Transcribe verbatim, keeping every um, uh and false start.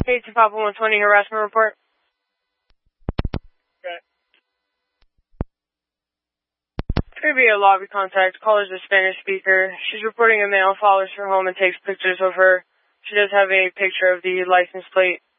Hey, to Papa one twenty harassment report. Okay. Privia lobby contact. Caller's a Spanish speaker. She's reporting a male follows her home and takes pictures of her. She does have a picture of the license plate